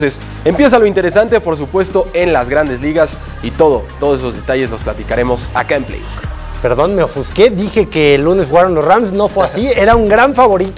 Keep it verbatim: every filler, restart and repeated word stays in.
Entonces, empieza lo interesante, por supuesto, en las grandes ligas y todo, todos esos detalles los platicaremos acá en Playbook. Perdón, me ofusqué, dije que el lunes jugaron los Rams, no fue así, era un gran favorito